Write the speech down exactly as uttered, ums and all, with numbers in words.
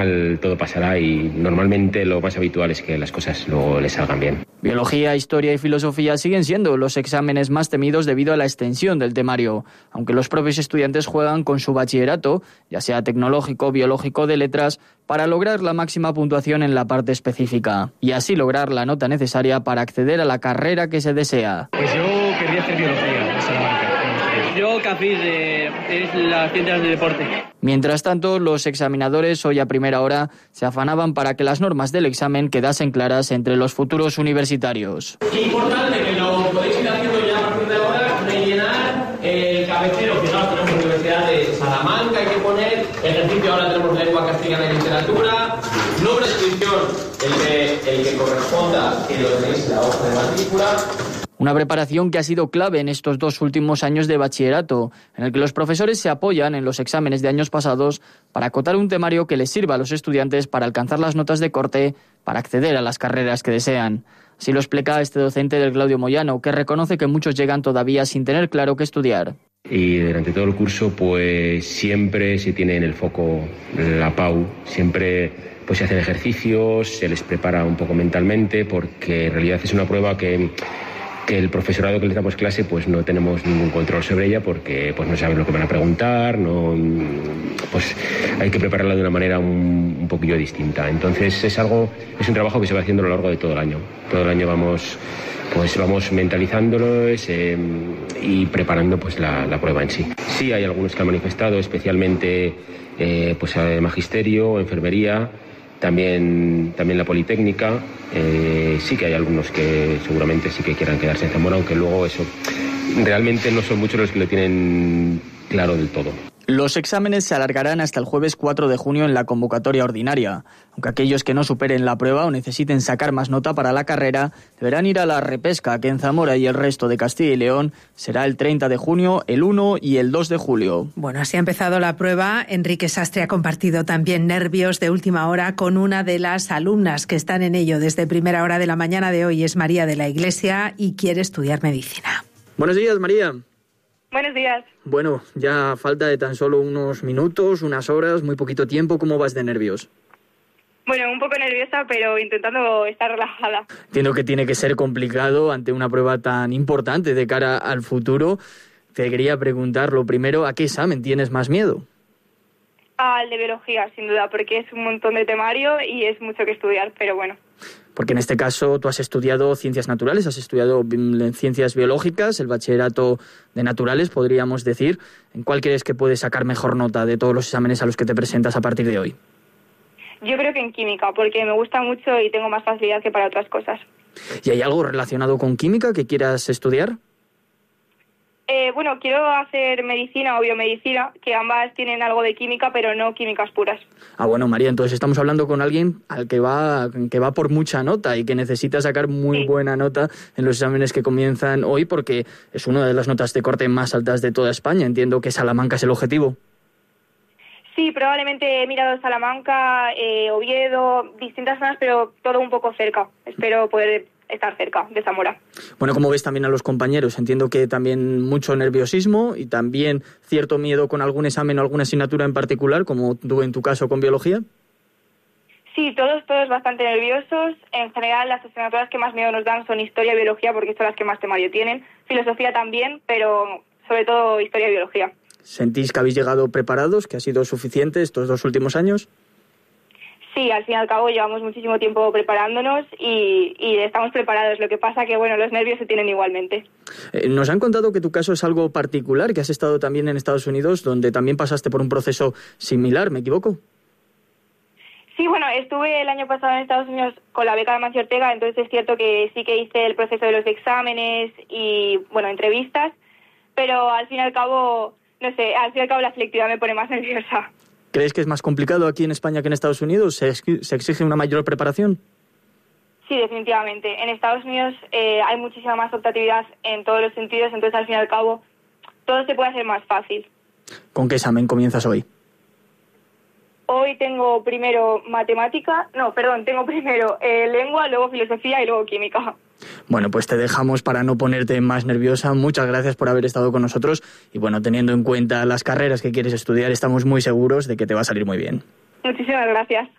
Todo pasará y normalmente lo más habitual es que las cosas luego les salgan bien. Biología, historia y filosofía siguen siendo los exámenes más temidos debido a la extensión del temario, aunque los propios estudiantes juegan con su bachillerato, ya sea tecnológico, biológico, de letras, para lograr la máxima puntuación en la parte específica y así lograr la nota necesaria para acceder a la carrera que se desea. Pues yo querría hacer biología en Salamanca. Yo CAFID, eh, es las ciencias del deporte. Mientras tanto, los examinadores hoy a primera hora se afanaban para que las normas del examen quedasen claras entre los futuros universitarios. Es importante que lo podéis ir haciendo ya a partir de ahora, rellenar el cabecero. Fijaos, tenemos Universidad de Salamanca, hay que poner ejercicio, ahora tenemos lengua castellana y literatura, nombre de inscripción, el que, el que corresponda, que lo tenéis en la hoja de matrícula. Una preparación que ha sido clave en estos dos últimos años de bachillerato, en el que los profesores se apoyan en los exámenes de años pasados para acotar un temario que les sirva a los estudiantes para alcanzar las notas de corte para acceder a las carreras que desean. Así lo explica este docente del Claudio Moyano, que reconoce que muchos llegan todavía sin tener claro qué estudiar. Y durante todo el curso pues siempre se tiene en el foco la P A U, siempre pues se hacen ejercicios, se les prepara un poco mentalmente, porque en realidad es una prueba que... que el profesorado que les damos clase pues no tenemos ningún control sobre ella porque pues no saben lo que van a preguntar, no, pues hay que prepararla de una manera un, un poquillo distinta. Entonces es algo, es un trabajo que se va haciendo a lo largo de todo el año. Todo el año vamos pues vamos mentalizándolo eh, y preparando pues la, la prueba en sí. Sí hay algunos que han manifestado, especialmente eh, pues magisterio, enfermería, También, también la Politécnica, eh, sí que hay algunos que seguramente sí que quieran quedarse en Zamora, aunque luego eso, realmente no son muchos los que lo tienen claro del todo. Los exámenes se alargarán hasta el jueves cuatro de junio en la convocatoria ordinaria. Aunque aquellos que no superen la prueba o necesiten sacar más nota para la carrera, deberán ir a la repesca, que en Zamora y el resto de Castilla y León será el treinta de junio, el uno y el dos de julio. Bueno, así ha empezado la prueba. Enrique Sastre ha compartido también nervios de última hora con una de las alumnas que están en ello desde primera hora de la mañana de hoy. Es María de la Iglesia y quiere estudiar medicina. Buenos días, María. Buenos días. Bueno, ya falta de tan solo unos minutos, unas horas, muy poquito tiempo. ¿Cómo vas de nervios? Bueno, un poco nerviosa, pero intentando estar relajada. Entiendo que tiene que ser complicado ante una prueba tan importante de cara al futuro. Te quería preguntar, lo primero, ¿a qué examen tienes más miedo? Al de biología, sin duda, porque es un montón de temario y es mucho que estudiar, pero bueno. Porque en este caso tú has estudiado ciencias naturales, has estudiado ciencias biológicas, el bachillerato de naturales, podríamos decir. ¿En cuál crees que puedes sacar mejor nota de todos los exámenes a los que te presentas a partir de hoy? Yo creo que en química, porque me gusta mucho y tengo más facilidad que para otras cosas. ¿Y hay algo relacionado con química que quieras estudiar? Eh, bueno, quiero hacer medicina o biomedicina, que ambas tienen algo de química, pero no químicas puras. Ah, bueno, María, entonces estamos hablando con alguien al que va, que va por mucha nota y que necesita sacar muy sí. buena nota en los exámenes que comienzan hoy, porque es una de las notas de corte más altas de toda España. Entiendo que Salamanca es el objetivo. Sí, probablemente he mirado Salamanca, eh, Oviedo, distintas zonas, pero todo un poco cerca. Espero poder estar cerca de Zamora. Bueno, ¿cómo ves también a los compañeros? Entiendo que también mucho nerviosismo y también cierto miedo con algún examen o alguna asignatura en particular, como tú en tu caso con biología. Sí, todos, todos bastante nerviosos. En general, las asignaturas que más miedo nos dan son historia y biología, porque son las que más temario tienen. Filosofía también, pero sobre todo historia y biología. ¿Sentís que habéis llegado preparados, que ha sido suficiente estos dos últimos años? Sí, al fin y al cabo llevamos muchísimo tiempo preparándonos y, y estamos preparados. Lo que pasa que, bueno, los nervios se tienen igualmente. Eh, nos han contado que tu caso es algo particular, que has estado también en Estados Unidos, donde también pasaste por un proceso similar, ¿me equivoco? Sí, bueno, estuve el año pasado en Estados Unidos con la beca de Amancio Ortega, entonces es cierto que sí que hice el proceso de los exámenes y, bueno, entrevistas, pero al fin y al cabo, no sé, al fin y al cabo la selectividad me pone más nerviosa. ¿Crees que es más complicado aquí en España que en Estados Unidos? ¿Se, se exige una mayor preparación? Sí, definitivamente. En Estados Unidos eh, hay muchísima más optatividad en todos los sentidos, entonces al fin y al cabo todo se puede hacer más fácil. ¿Con qué examen comienzas hoy? Hoy tengo primero matemática, no, perdón, tengo primero eh, lengua, luego filosofía y luego química. Bueno, pues te dejamos para no ponerte más nerviosa. Muchas gracias por haber estado con nosotros. Y bueno, teniendo en cuenta las carreras que quieres estudiar, estamos muy seguros de que te va a salir muy bien. Muchísimas gracias.